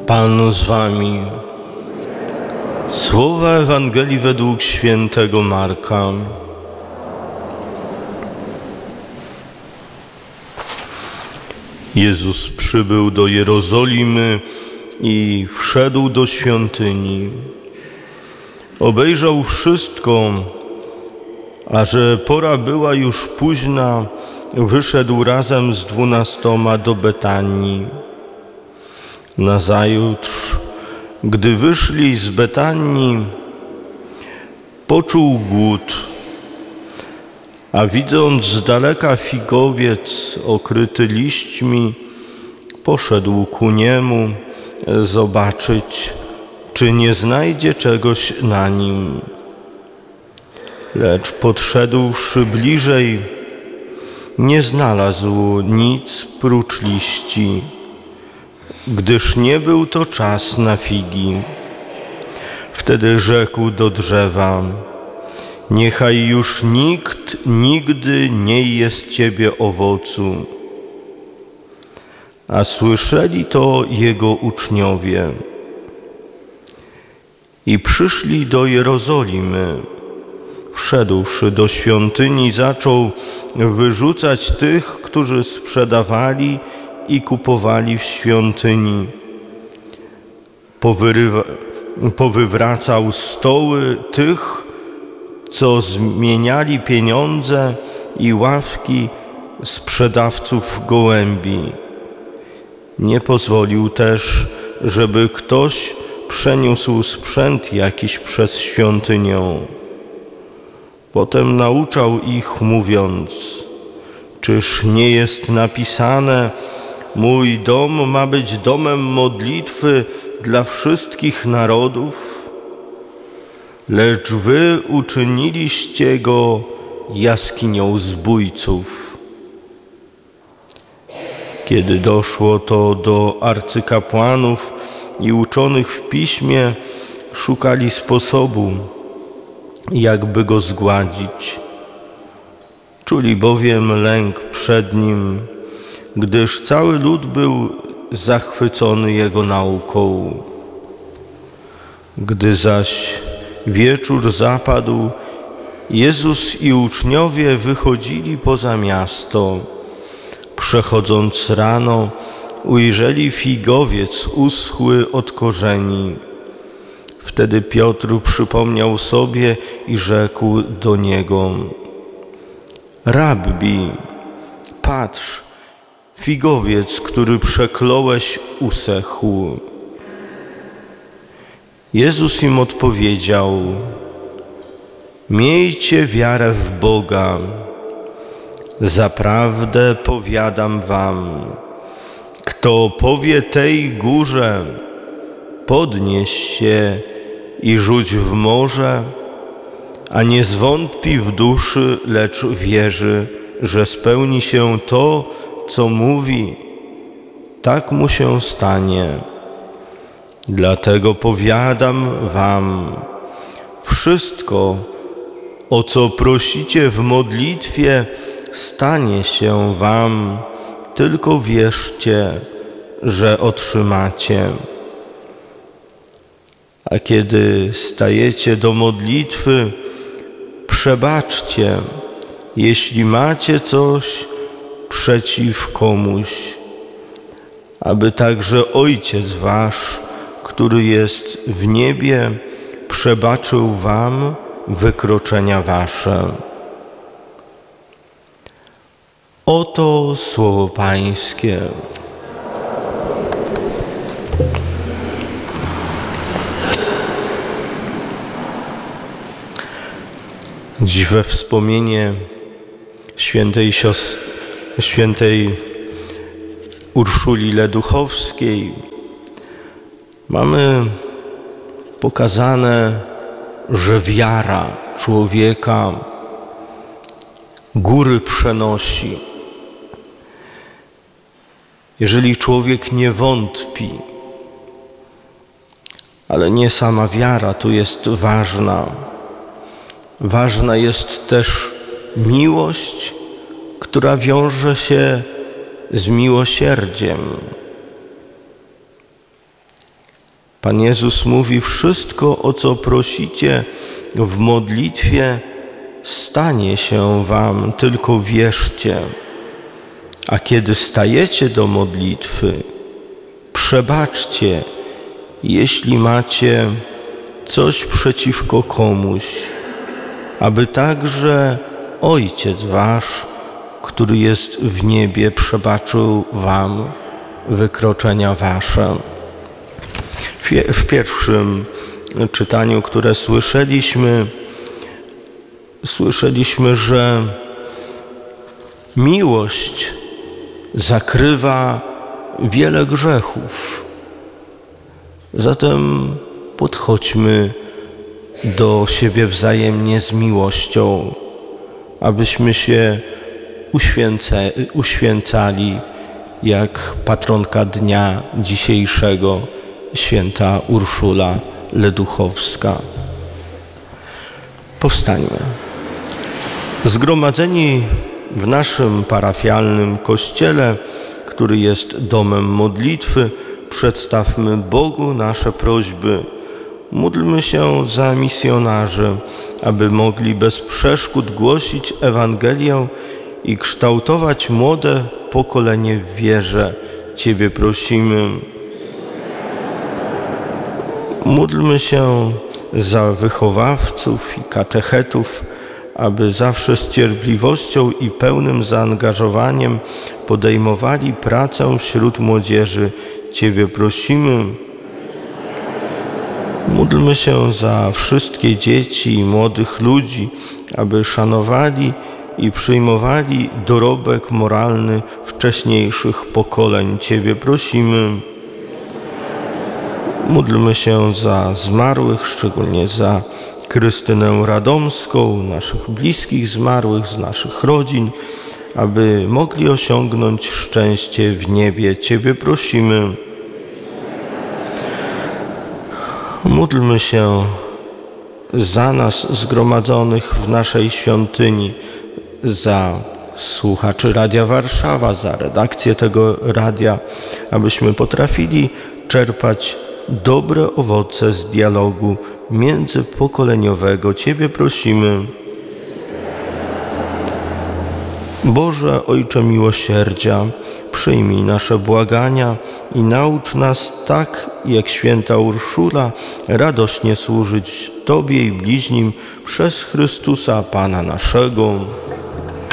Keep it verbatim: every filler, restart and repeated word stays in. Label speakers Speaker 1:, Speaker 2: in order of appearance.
Speaker 1: Pan z wami. Słowa Ewangelii według świętego Marka. Jezus przybył do Jerozolimy i wszedł do świątyni. Obejrzał wszystko, a że pora była już późna, wyszedł razem z dwunastoma do Betanii. Nazajutrz, gdy wyszli z Betanii, poczuł głód, a widząc z daleka figowiec okryty liśćmi, poszedł ku niemu zobaczyć, czy nie znajdzie czegoś na nim. Lecz podszedłszy bliżej, nie znalazł nic prócz liści, gdyż nie był to czas na figi. Wtedy rzekł do drzewa: niechaj już nikt nigdy nie je z ciebie owocu. A słyszeli to jego uczniowie. I przyszli do Jerozolimy. Wszedłszy do świątyni, zaczął wyrzucać tych, którzy sprzedawali i kupowali w świątyni. Powyrywa, powywracał stoły tych, co zmieniali pieniądze, i ławki sprzedawców gołębi. Nie pozwolił też, żeby ktoś przeniósł sprzęt jakiś przez świątynię. Potem nauczał ich, mówiąc: czyż nie jest napisane: mój dom ma być domem modlitwy dla wszystkich narodów? Lecz wy uczyniliście go jaskinią zbójców. Kiedy doszło to do arcykapłanów i uczonych w piśmie, szukali sposobu, jakby go zgładzić. Czuli bowiem lęk przed nim, gdyż cały lud był zachwycony jego nauką. Gdy zaś wieczór zapadł, Jezus i uczniowie wychodzili poza miasto. Przechodząc rano, ujrzeli figowiec uschły od korzeni. Wtedy Piotr przypomniał sobie i rzekł do niego: Rabbi, patrz, figowiec, który przekląłeś, usechł. Jezus im odpowiedział: miejcie wiarę w Boga. Zaprawdę powiadam wam, kto powie tej górze: podnieś się i rzuć w morze, a nie zwątpi w duszy, lecz wierzy, że spełni się to, co mówi, tak mu się stanie. Dlatego powiadam wam, wszystko, o co prosicie w modlitwie, stanie się wam, tylko wierzcie, że otrzymacie. A kiedy stajecie do modlitwy, przebaczcie, jeśli macie coś przeciw komuś, aby także Ojciec wasz, który jest w niebie, przebaczył wam wykroczenia wasze. Oto słowo Pańskie. Dziś we wspomnienie świętej, siostry, świętej Urszuli Leduchowskiej mamy pokazane, że wiara człowieka góry przenosi. Jeżeli człowiek nie wątpi, ale nie sama wiara tu jest ważna. Ważna jest też miłość, która wiąże się z miłosierdziem. Pan Jezus mówi: wszystko, o co prosicie w modlitwie, stanie się wam, tylko wierzcie. A kiedy stajecie do modlitwy, przebaczcie, jeśli macie coś przeciwko komuś, aby także Ojciec wasz, który jest w niebie, przebaczył wam wykroczenia wasze. W pierwszym czytaniu, które słyszeliśmy, słyszeliśmy, że miłość zakrywa wiele grzechów. Zatem podchodźmy do siebie wzajemnie z miłością, abyśmy się uświęce, uświęcali jak patronka dnia dzisiejszego, święta Urszula Leduchowska. Powstańmy. Zgromadzeni w naszym parafialnym kościele, który jest domem modlitwy, przedstawmy Bogu nasze prośby. Módlmy się za misjonarzy, aby mogli bez przeszkód głosić Ewangelię i kształtować młode pokolenie w wierze. Ciebie prosimy. Módlmy się za wychowawców i katechetów, aby zawsze z cierpliwością i pełnym zaangażowaniem podejmowali pracę wśród młodzieży. Ciebie prosimy. Módlmy się za wszystkie dzieci i młodych ludzi, aby szanowali i przyjmowali dorobek moralny wcześniejszych pokoleń. Ciebie prosimy. Módlmy się za zmarłych, szczególnie za Krystynę Radomską, naszych bliskich zmarłych z naszych rodzin, aby mogli osiągnąć szczęście w niebie. Ciebie prosimy. Módlmy się za nas zgromadzonych w naszej świątyni, za słuchaczy Radia Warszawa, za redakcję tego radia, abyśmy potrafili czerpać dobre owoce z dialogu międzypokoleniowego. Ciebie prosimy. Boże, Ojcze miłosierdzia, przyjmij nasze błagania i naucz nas tak, jak święta Urszula, radośnie służyć Tobie i bliźnim przez Chrystusa, Pana naszego.